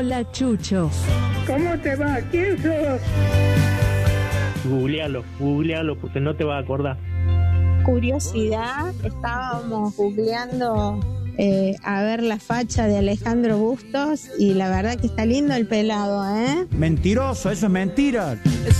Hola, Chucho. ¿Cómo te va? ¿Quién sos? Googlealo, porque no te vas a acordar. Curiosidad, estábamos googleando a ver la facha de Alejandro Bustos y la verdad que está lindo el pelado, ¿eh? Mentiroso, eso es mentira.